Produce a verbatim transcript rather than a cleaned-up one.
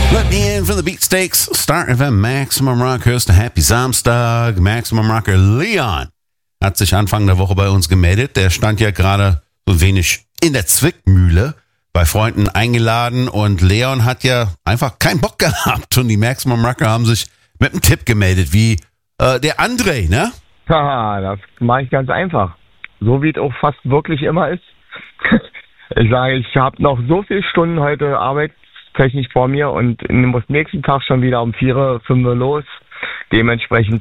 Let me in from the Beatsteaks, Star F M, Maximum Rock, hörst du Happy Samstag, Maximum Rocker Leon hat sich Anfang der Woche bei uns gemeldet. Der stand ja gerade so ein wenig in der Zwickmühle, bei Freunden eingeladen und Leon hat ja einfach keinen Bock gehabt und die Maximum Rocker haben sich mit einem Tipp gemeldet, wie äh, der André, ne? Haha, das mache ich ganz einfach. So wie es auch fast wirklich immer ist. Ich sage, ich habe noch so viele Stunden heute arbeitstechnisch vor mir und muss nächsten Tag schon wieder um vier, fünf los. Dementsprechend